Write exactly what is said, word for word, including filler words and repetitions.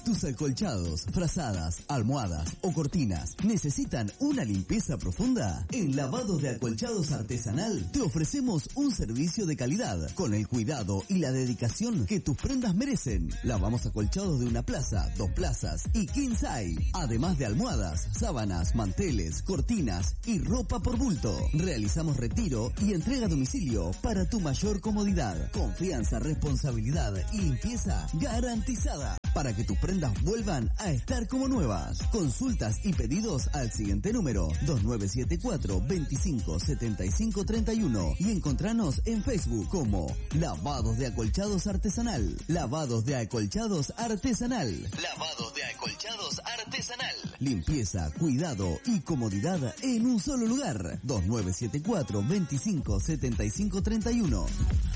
tus acolchados, frazadas, almohadas o cortinas necesitan una limpieza profunda. En Lavados de Acolchados Artesanal te ofrecemos un servicio de calidad con el cuidado y la dedicación que tus prendas merecen. Lavamos acolchados de una plaza, dos plazas y king size, además de almohadas, sábanas, manteles, cortinas y ropa por bulto. Realizamos retiro y entrega a domicilio para tu mayor comodidad. Confianza, responsabilidad y limpieza garantizada para que tus prendas vuelvan a estar como nuevas. Consultas y pedidos al siguiente número dos nueve siete cuatro, veinticinco, setenta y cinco, treinta y uno y encontranos en Facebook como Lavados de Acolchados Artesanal. Lavados de Acolchados Artesanal. Lavados de Acolchados Artesanal. Limpieza, cuidado y comodidad en un solo lugar. dos nueve siete cuatro, veinticinco, setenta y cinco, treinta y uno.